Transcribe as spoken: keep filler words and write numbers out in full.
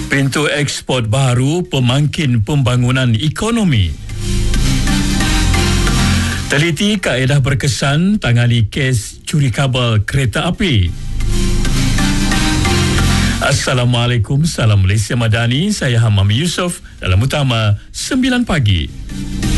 Pintu ekspor baru pemangkin pembangunan ekonomi. Teliti kaedah berkesan tangani kes curi kabel kereta api. Assalamualaikum, salam Malaysia Madani. Saya Hamam Yusof dalam Utama sembilan pagi.